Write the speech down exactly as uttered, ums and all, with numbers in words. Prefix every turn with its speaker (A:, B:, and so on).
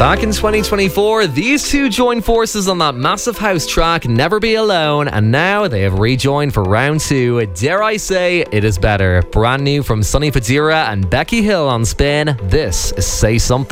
A: Back in twenty twenty-four, these two joined forces on that massive house track, Never Be Alone, and now they have rejoined for round two. Dare I say, it is better. Brand new from Sonny Fodera and Becky Hill on Spin. This is Say Something.